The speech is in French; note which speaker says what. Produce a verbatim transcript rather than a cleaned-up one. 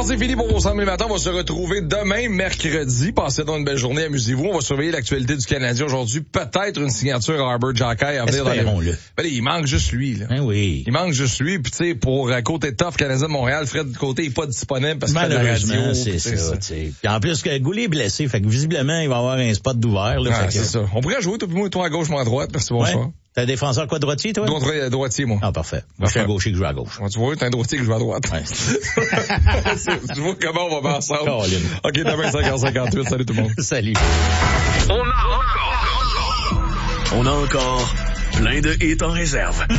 Speaker 1: Alors, c'est fini pour vos cent mille matins. On va se retrouver demain, mercredi. Passez donc une belle journée, amusez-vous. On va surveiller l'actualité du Canadien aujourd'hui. Peut-être une signature à Arbor Xhekaj à venir dans les... Ben, il manque juste lui, là.
Speaker 2: Hein, oui.
Speaker 1: Il manque juste lui. Puis, tu sais, pour euh, côté tough, Canadien de Montréal, Fred Côté est pas disponible parce qu'il fait de la radio.
Speaker 2: c'est ça, ça. tu sais. Puis en plus, que Goulet est blessé. Fait que visiblement, il va avoir un spot d'ouvert, là.
Speaker 1: Ah,
Speaker 2: fait
Speaker 1: c'est
Speaker 2: que...
Speaker 1: ça. On pourrait jouer, toi, moi, toi à gauche, moi à droite. Merci, bonsoir.
Speaker 2: Ouais. T'es un défenseur quoi, droitier, toi?
Speaker 1: Droitier, droitier, moi.
Speaker 2: Ah, parfait. Moi, je suis un gaucher qui joue à gauche.
Speaker 1: Tu vois, t'es un droitier qui joue à droite.
Speaker 2: Ouais.
Speaker 1: Tu vois comment on va bien ensemble.
Speaker 2: Caroline.
Speaker 1: OK, demain, cinq heures cinquante-huit. Salut tout le monde.
Speaker 2: Salut.
Speaker 3: On a encore, on a encore plein de hits en réserve.